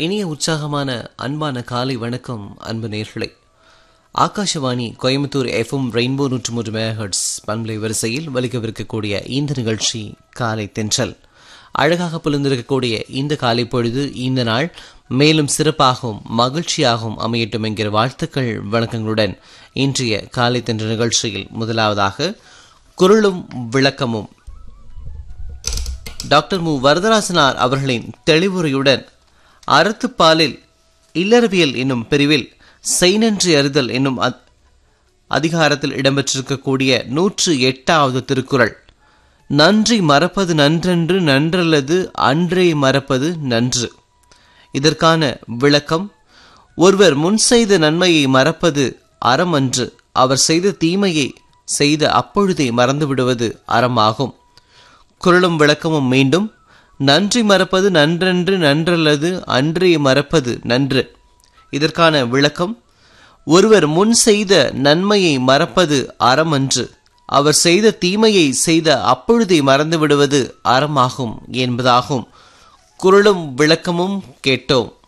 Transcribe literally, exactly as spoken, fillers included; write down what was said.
இனிய உற்சாகமான அன்பான காலை வணக்கம் அன்பு நேயர்களே. ஆகாஷவாணி கோயம்புத்தூர் எஃப்எம் ரெயின்போ நூற்று மூன்று மெகாஹெர்ட்ஸ் பண்பலை வரிசையில் வலிக்கவிருக்கக்கூடிய இந்த நிகழ்ச்சி காலை தென்றல். அழகாக புலர்ந்திருக்கக்கூடிய இந்த காலை பொழுது இந்த நாள் மேலும் சிறப்பாகவும் மகிழ்ச்சியாகவும் அமையட்டும் என்கிற வாழ்த்துக்கள் வணக்கங்களுடன் இன்றைய காலை தென்றல் நிகழ்ச்சியில் முதலாவதாக குரலும் விளக்கமும் டாக்டர் மு வரதராசனார் அவர்களின் தெளிவுரையுடன் அறத்துப்பாலில் இல்லறவியல் என்னும் பிரிவில் செய்நன்றி அறிதல் என்னும் அதிகாரத்தில் இடம்பெற்றிருக்கக்கூடிய நூற்று எட்டாவது திருக்குறள், நன்றி மறப்பது நன்றென்று நன்றல்லது அன்றே மறப்பது நன்று. இதற்கான விளக்கம், ஒருவர் முன் செய்த நன்மையை மறப்பது அறமன்று, அவர் செய்த தீமையை செய்த அப்பொழுதே மறந்துவிடுவது அறமாகும். குறளும் விளக்கமும் மீண்டும், நன்றி மறப்பது நன்றென்று நன்றல்லது அன்றே மறப்பது நன்று. இதற்கான விளக்கம், ஒருவர் முன் செய்த நன்மையை மறப்பது அறமன்று, அவர் செய்த தீமையை செய்த அப்பொழுதே மறந்து விடுவது அறமாகும் என்பதாகும். குறளும் விளக்கமும் கேட்டோம்.